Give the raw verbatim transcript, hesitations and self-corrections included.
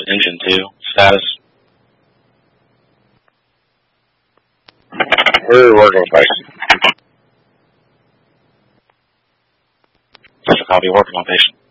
engine two. Status. We're working patient. I'll be working on patient.